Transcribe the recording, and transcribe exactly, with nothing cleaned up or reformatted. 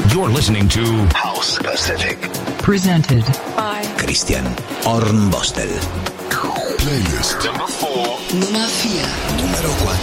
You're listening to House Pacific. Presented by Christian Hornbostel. Playlist number four. Nummer vier. Numero cuatro.